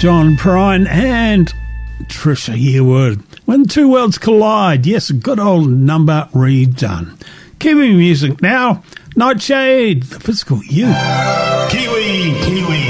John Prine and Trisha Yearwood. When two worlds collide, yes, a good old number redone. Kiwi music now. Nightshade, the physical youth. Kiwi, Kiwi.